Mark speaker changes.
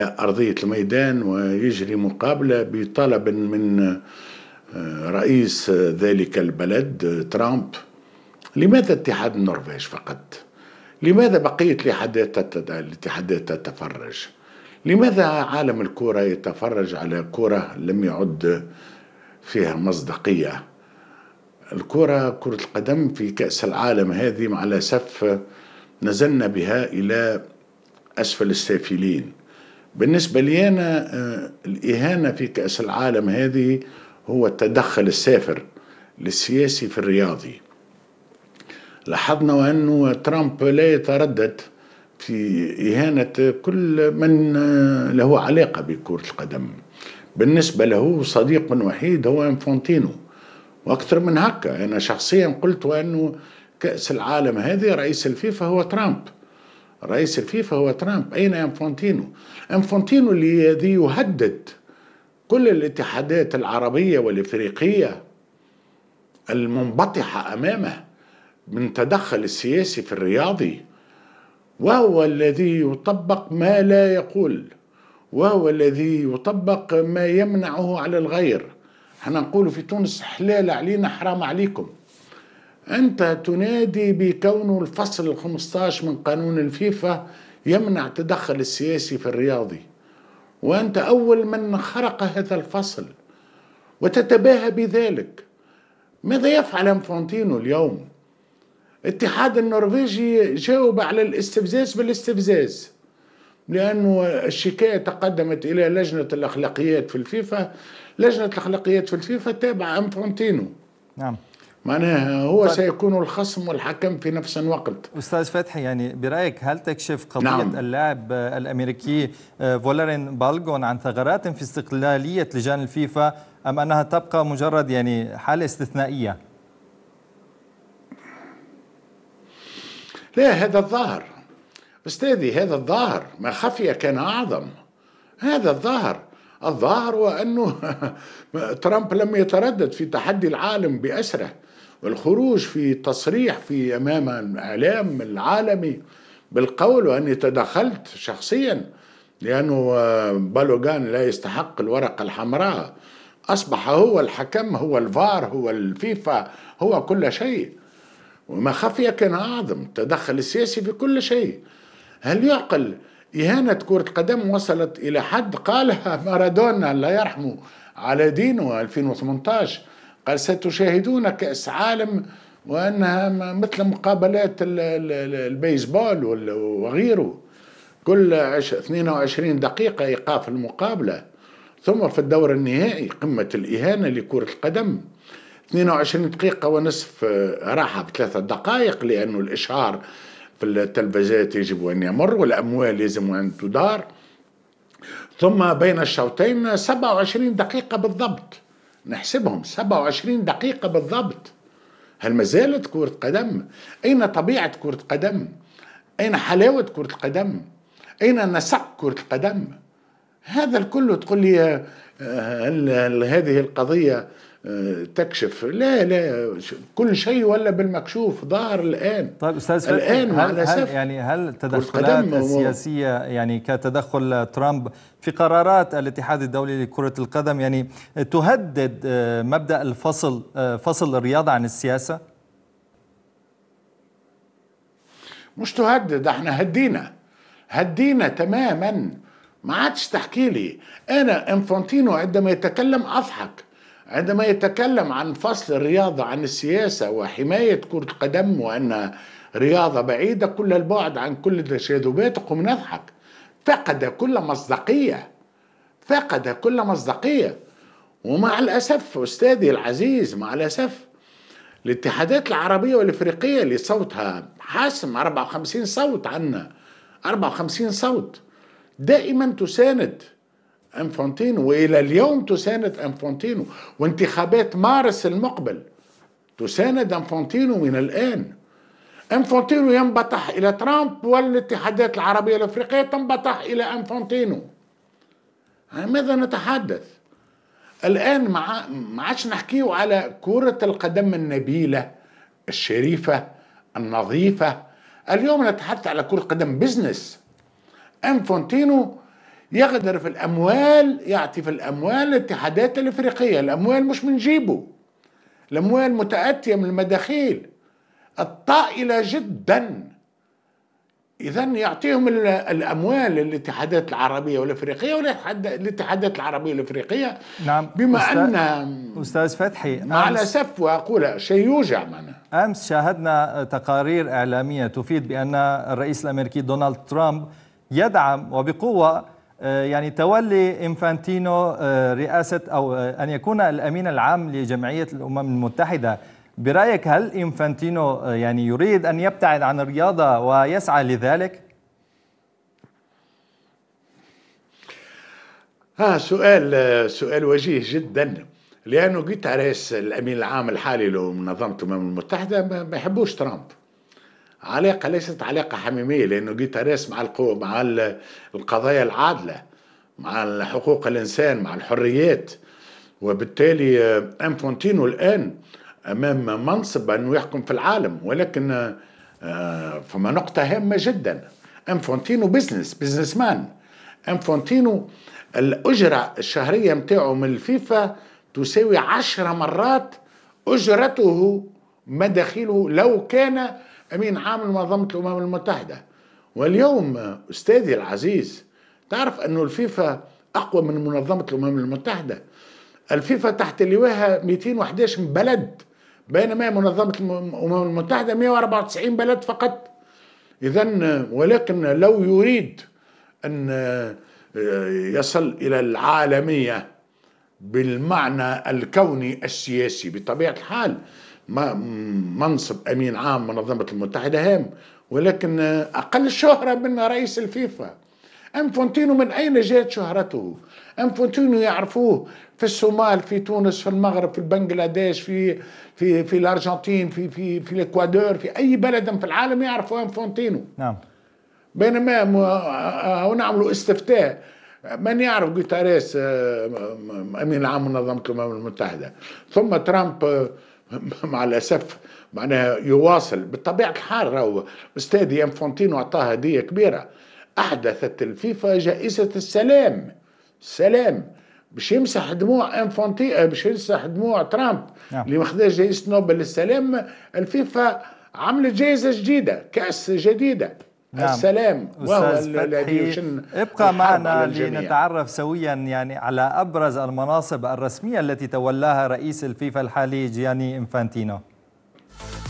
Speaker 1: أرضية الميدان ويجري مقابلة بطلب من رئيس ذلك البلد ترامب. لماذا اتحاد النرويج فقط؟ لماذا بقية الاتحادات تتفرج؟ لماذا عالم الكرة يتفرج على كرة لم يعد فيها مصداقية؟ كرة القدم في كأس العالم هذه مع الأسف نزلنا بها إلى أسفل السافلين. بالنسبة لي أنا الإهانة في كأس العالم هذه هو التدخل السافر للسياسي في الرياضي. لاحظنا أنه ترامب لا يتردد في إهانة كل من له علاقة بكرة القدم. بالنسبة له صديق وحيد هو انفونتينو، وأكثر من هكا. أنا شخصيا قلت أنه كأس العالم هذه رئيس الفيفا هو ترامب. رئيس الفيفا هو ترامب. أين انفونتينو؟ انفونتينو الذي يهدد كل الاتحادات العربية والإفريقية المنبطحة أمامه من تدخل السياسي في الرياضي، وهو الذي يطبق ما لا يقول، وهو الذي يطبق ما يمنعه على الغير. احنا نقول في تونس حلال علينا حرام عليكم. أنت تنادي بكون الفصل 15 من قانون الفيفا يمنع تدخل السياسي في الرياضي، وأنت أول من خرق هذا الفصل وتتباهى بذلك. ماذا يفعل انفونتينو اليوم؟ الاتحاد النرويجي جاوب على الاستفزاز بالاستفزاز، لأنه الشكاية تقدمت إلى لجنة الأخلاقيات في الفيفا. لجنة الأخلاقيات في الفيفا تابعة انفونتينو.
Speaker 2: نعم،
Speaker 1: معناها هو
Speaker 2: طيب.
Speaker 1: سيكون الخصم والحكم في نفس الوقت.
Speaker 2: أستاذ فتحي، يعني برأيك هل تكشف قضية
Speaker 1: نعم.
Speaker 2: اللاعب الأمريكي فولرين بالغون عن ثغرات في استقلالية لجان الفيفا، أم أنها تبقى مجرد يعني حالة استثنائية؟
Speaker 1: لا، هذا الظاهر أستاذي، هذا الظاهر ما خفي كان أعظم. هذا الظاهر هو أنه ترامب لم يتردد في تحدي العالم بأسره والخروج في تصريح في أمام الإعلام العالمي بالقول وأني تدخلت شخصيا لأنه بالوغان لا يستحق الورقة الحمراء. أصبح هو الحكم، هو الفار، هو الفيفا، هو كل شيء. وما خفي كان أعظم. تدخل السياسي في كل شيء. هل يعقل إهانة كرة قدم وصلت إلى حد قالها مارادونا الله يرحمه على دينه 2018؟ قال ستشاهدون كأس عالم وأنها مثل مقابلات البيسبول وغيره، كل 22 دقيقة إيقاف المقابلة. ثم في الدور النهائي قمة الإهانة لكرة القدم، 22 دقيقة ونصف راحة ب3 دقائق، لأنه الإشهار في التلفزيات يجب أن يمر والأموال يجب أن تدار. ثم بين الشوطين 27 دقيقة بالضبط، نحسبهم 27 دقيقة بالضبط. هل ما زالت كرة قدم؟ أين طبيعة كرة قدم؟ أين حلاوة كرة القدم؟ أين نسق كرة القدم؟ هذا الكل تقول لي هل هذه القضية تكشف؟ لا، كل شيء ولا بالمكشوف ظاهر الآن.
Speaker 2: طيب أستاذ فتحي،
Speaker 1: الآن مع الأسف
Speaker 2: هل التدخلات السياسية يعني كتدخل ترامب في قرارات الاتحاد الدولي لكرة القدم يعني تهدد مبدأ فصل الرياضة عن السياسة؟
Speaker 1: مش تهدد، احنا هدينا تماما. ما عادش تحكي لي. أنا انفونتينو عندما يتكلم أضحك، عندما يتكلم عن فصل الرياضة عن السياسة وحماية كرة القدم وأنها رياضة بعيدة كل البعد عن كل التشاذبات، قم نضحك. فقد كل مصداقية. ومع الأسف أستاذي العزيز، مع الأسف الاتحادات العربية والإفريقية اللي صوتها حاسم 54 صوت عنا، 54 صوت دائما تساند انفونتينو، والى اليوم تساند انفونتينو، وانتخابات مارس المقبل تساند انفونتينو من الان. انفونتينو ينبطح الى ترامب والاتحادات العربيه الافريقيه تنبطح الى انفونتينو. عن ماذا نتحدث الان؟ ما عادش نحكيه على كره القدم النبيله الشريفه النظيفه. اليوم نتحدث على كره قدم بزنس. انفونتينو يغدر في الأموال، يعطي في الأموال الاتحادات الإفريقية. الأموال مش من جيبه، الأموال متأتية من المداخيل الطائلة جدا. إذا يعطيهم الأموال للاتحادات العربية والإفريقية والاتحادات العربية والإفريقية.
Speaker 2: نعم.
Speaker 1: بما أن
Speaker 2: أستاذ فتحي،
Speaker 1: مع الأسف وأقول شيء يوجع معنا،
Speaker 2: أمس شاهدنا تقارير إعلامية تفيد بأن الرئيس الأمريكي دونالد ترامب يدعم وبقوة يعني تولي إنفانتينو رئاسة أو أن يكون الأمين العام لجمعية الأمم المتحدة. برأيك هل إنفانتينو يعني يريد أن يبتعد عن الرياضة ويسعى لذلك؟
Speaker 1: سؤال وجيه جدا، لأنه غيتاريس الأمين العام الحالي لمنظمة الأمم المتحدة ما يحبوش ترامب. علاقة ليست علاقة حميمية، لأنه غيتاريس مع القضايا العادلة، مع حقوق الإنسان، مع الحريات. وبالتالي إنفانتينو الآن أمام منصب أنه يحكم في العالم، ولكن فما نقطة هامة جدا، إنفانتينو بزنس مان. إنفانتينو الأجرة الشهرية متاعه من الفيفا تساوي 10 مرات أجرته مداخيله لو كان أمين عام لمنظمة الأمم المتحدة. واليوم أستاذي العزيز، تعرف أنه الفيفا أقوى من منظمة الأمم المتحدة. الفيفا تحت لواها 211 بلد، بينما منظمة الأمم المتحدة 194 بلد فقط. إذا ولكن لو يريد أن يصل إلى العالمية بالمعنى الكوني السياسي، بطبيعة الحال منصب أمين عام منظمة المتحدة هام، ولكن أقل شهرة من رئيس الفيفا. إنفانتينو من أين جاءت شهرته؟ إنفانتينو يعرفوه في الصومال، في تونس، في المغرب، في بنغلاديش، في الأرجنتين، في الإكوادور، في أي بلد في العالم يعرفوا إنفانتينو.
Speaker 2: نعم.
Speaker 1: بينما نعملوا استفتاء من يعرف غيتاريس أمين العام منظمة الأمم المتحدة. ثم ترامب مع الأسف معناها يواصل بطبيعة الحال. راهو أستاذي إنفانتينو أعطاه هدية كبيرة، أحدثت الفيفا جائزة السلام باش يمسح دموع باش يمسح دموع ترامب اللي ماخذ جائزة نوبل للسلام. الفيفا عملت جائزة جديدة، كأس جديدة. نعم. السلام، وهو الذي
Speaker 2: ابقى معنا لنتعرف سويا يعني على أبرز المناصب الرسمية التي تولاها رئيس الفيفا الحالي جياني إنفانتينو.